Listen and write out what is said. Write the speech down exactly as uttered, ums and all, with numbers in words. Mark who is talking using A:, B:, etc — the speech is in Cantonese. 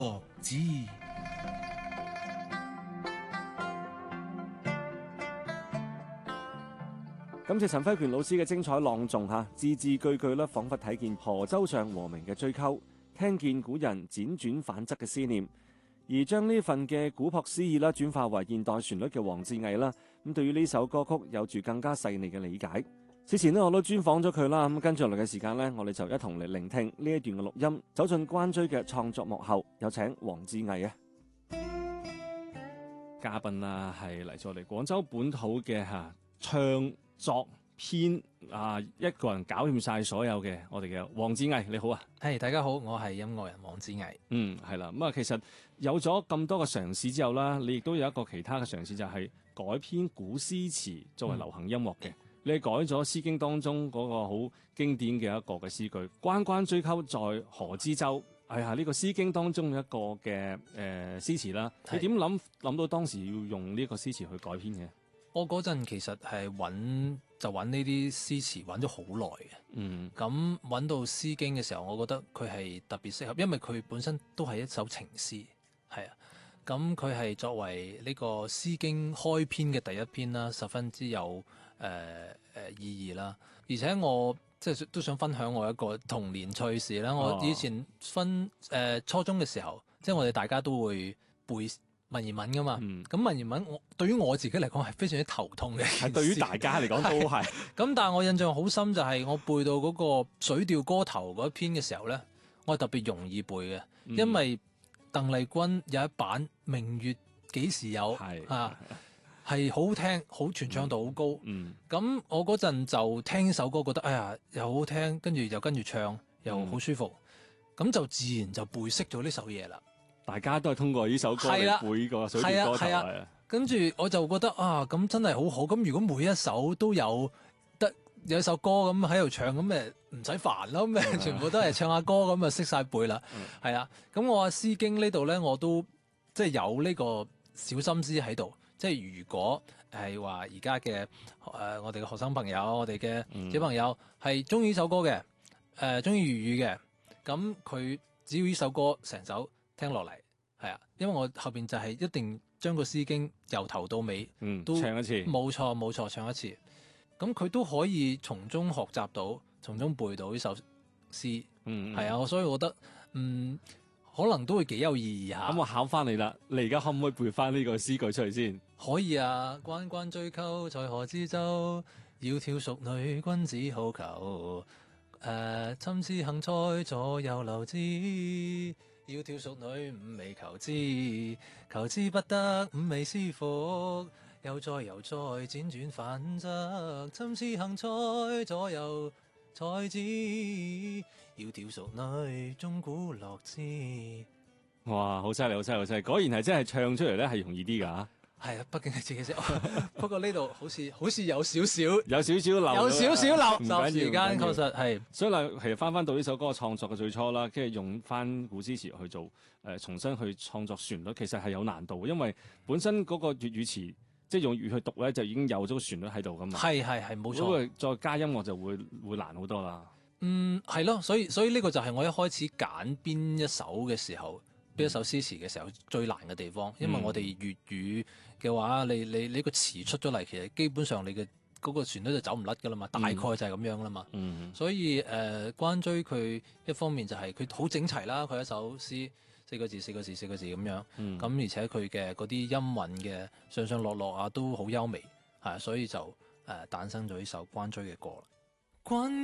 A: 惡之。
B: 感謝陳輝權老師嘅精彩朗誦嚇，字字句句咧，彷彿睇見河舟上和鳴嘅追溝，聽見古人輾轉反側嘅思念，而將呢份嘅古樸詩意啦轉化為現代旋律嘅黃志毅啦，咁對於呢首歌曲有住更加細膩嘅理解。之前呢，我都專訪咗佢啦，咁跟住落嚟嘅時間呢，我哋就一同嚟聆聽呢一段嘅錄音，走進關雎嘅創作幕後，有請黃志毅啊！嘉賓啊，係嚟自我哋廣州本土嘅嚇唱作編啊，一個人搞掂晒所有嘅我哋嘅黃志毅，你好啊！
C: 係、hey, 大家好，我係音樂人黃志毅。
B: 嗯，係啦，咁啊，其實有咗咁多嘅嘗試之後啦，你亦都有一個其他嘅嘗試，就係改編古詩詞作為流行音樂嘅。嗯、你改咗《詩經》當中嗰個好經典嘅一個嘅詩句《關關雎鳩，在河之洲》。係啊，呢個《詩經》當中一個嘅誒詩詞啦。你點諗諗到當時要用呢個詩詞去改編嘅？
C: 我嗰陣其實係揾就揾呢啲詩詞揾咗好耐嘅，
B: 嗯，
C: 咁揾到《詩經》嘅時候，我覺得佢係特別適合，因為佢本身都係一首情詩，係啊，咁佢係作為呢個《詩經》開篇嘅第一篇啦，十分之有誒誒、呃呃、意義啦，而且我即係都想分享我一個童年趣事啦。我以前分誒、呃、初中嘅時候，即係我哋大家都會背文言文噶嘛，咁、嗯、文言文我對於我自己嚟講係非常之頭痛嘅，
B: 係對於大家嚟講都係。咁
C: 但係我印象好深就係我背到嗰個《水調歌頭》嗰一篇嘅時候咧，我係特別容易背嘅，嗯、因為鄧麗君有一版《明月幾時有》係啊，係好好聽，好傳唱度好高。咁、嗯嗯、我嗰陣就聽呢首歌，覺得哎呀又好好聽，跟住又跟住唱又好舒服，咁、嗯、就自然就背識咗呢首嘢啦。
B: 大家都係通過呢首歌嚟背個水調歌頭嘅，
C: 跟住我就覺得啊，咁真係好好。咁如果每一首都有得有一首歌咁喺度唱，咁咪唔使煩咯。咁咪全部都係唱下歌咁啊，識晒背啦。係啊、嗯，咁我《詩經》呢度咧，我都即係有呢個小心思喺度。即係如果係話而家嘅誒，我哋嘅學生朋友，我哋嘅小朋友係中意呢首歌嘅，誒中意粵語嘅，咁佢只要呢首歌成首聽落嚟，係啊，因為我後邊就係一定將個詩經由頭到尾，
B: 嗯，
C: 都
B: 唱一次，
C: 冇錯冇錯，唱一次，咁佢都可以從中學習到，從中背到呢首詩，嗯，係啊，所以我覺得，嗯，可能都會幾有意義下。
B: 咁我考翻你啦，你而家可唔可以背翻呢個詩句出嚟先？
C: 可以啊，關關雎鳩，在河之洲，窈窕淑女，君子好逑。誒、呃，參差荇菜，左右流之。窈窕淑女，五味求之。求之不得，五味思服。悠哉悠哉，輾轉反側。參差荇菜，左右採之。窈窕淑女，鐘鼓樂之。
B: 哇，好犀利，好犀利，好犀利！果然係真係唱出嚟咧，係容易啲噶。
C: 係啊，畢竟係自己識。不過呢度好似好似有少少，
B: 有少少漏，
C: 有少少漏。
B: 唔緊要，
C: 時間確實係。
B: 所以嗱，其實翻翻到呢首歌嘅創作嘅最初啦，跟住用翻古詩詞去做，誒、呃，重新去創作旋律，其實係有難度嘅，因為本身嗰個粵語詞，即係用粵語去讀咧，就已經有咗個旋律喺度噶嘛。係係係，冇錯。如果再加音樂就會會難好多啦。嗯，
C: 係咯，所以所以呢個就係我一開始揀邊一首嘅時候。邊一首詩詞嘅時候最難嘅地方，因為我哋粵語嘅話，你你你個詞出咗嚟，其實基本上你嘅嗰個旋律就走唔甩噶啦嘛，大概就係咁樣啦嘛。嗯、所以誒、呃，關雎佢一方面就係佢好整齊啦，佢一首詩四個字四個字四個字咁樣，咁、嗯、而且佢嘅嗰啲音韻嘅上上落落啊都好優美，係所以就誒誕、呃、生咗呢首關雎嘅歌啦。關